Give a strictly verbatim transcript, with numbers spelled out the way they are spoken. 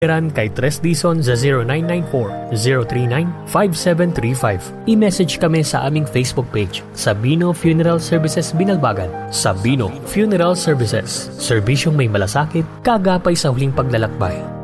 kay Tres Dizon sa zero nine nine four, zero three nine, five seven three five. I-message kami sa aming Facebook page, Sabino Funeral Services Binalbagan. Sabino Funeral Services, serbisyong may malasakit, kagapay sa huling paglalakbay.